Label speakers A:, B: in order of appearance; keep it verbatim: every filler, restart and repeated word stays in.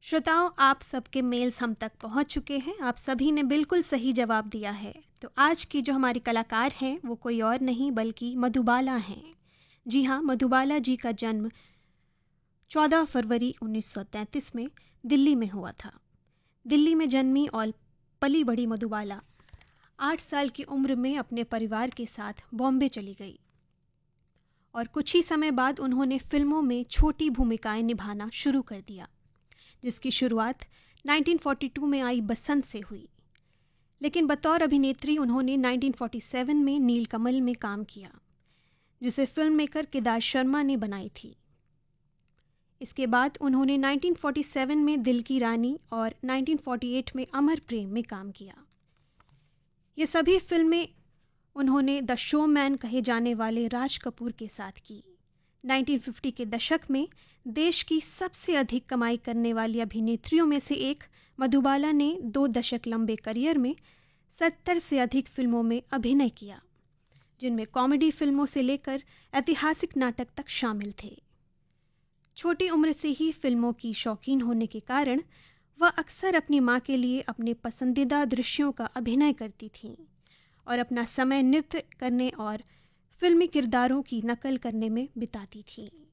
A: श्रोताओं, आप सबके मेल्स हम तक पहुंच चुके हैं। आप सभी ने बिल्कुल सही जवाब दिया है। तो आज की जो हमारी कलाकार हैं वो कोई और नहीं बल्कि मधुबाला हैं। जी हाँ, मधुबाला जी का जन्म चौदह फरवरी उन्नीस सौ तैंतीस में दिल्ली में हुआ था। दिल्ली में जन्मी और पली बड़ी मधुबाला आठ साल की उम्र में अपने परिवार के साथ बॉम्बे चली गई और कुछ ही समय बाद उन्होंने फिल्मों में छोटी भूमिकाएं निभाना शुरू कर दिया, जिसकी शुरुआत उन्नीस सौ बयालीस में आई बसंत से हुई। लेकिन बतौर अभिनेत्री उन्होंने उन्नीस सौ सैंतालीस में नीलकमल में काम किया, जिसे फिल्म मेकर केदार शर्मा ने बनाई थी। इसके बाद उन्होंने उन्नीस सौ सैंतालीस में दिल की रानी और उन्नीस सौ अड़तालीस में अमर प्रेम में काम किया। ये सभी फिल्में उन्होंने द शोमैन कहे जाने वाले राज कपूर के साथ की। उन्नीस सौ पचास के दशक में देश की सबसे अधिक कमाई करने वाली अभिनेत्रियों में से एक मधुबाला ने दो दशक लंबे करियर में सत्तर से अधिक फिल्मों में अभिनय किया, जिनमें कॉमेडी फिल्मों से लेकर ऐतिहासिक नाटक तक शामिल थे। छोटी उम्र से ही फिल्मों की शौकीन होने के कारण वह अक्सर अपनी मां के लिए अपने पसंदीदा दृश्यों का अभिनय करती थीं और अपना समय नृत्य करने और फिल्मी किरदारों की नकल करने में बिताती थीं।